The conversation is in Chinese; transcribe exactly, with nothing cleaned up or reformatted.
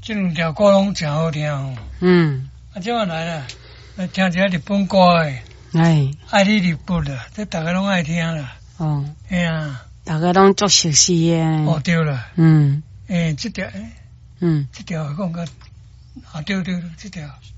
这两条歌拢真好听哦。 嗯， 啊，今晚来了，来听一下日本歌诶， 哎， 爱你日本啦，这大家拢爱听啦。 哦， 哎呀， 大家拢足熟悉诶。 哦对了， 嗯诶，这条，诶， 嗯， 这条讲个，啊对对对，这条。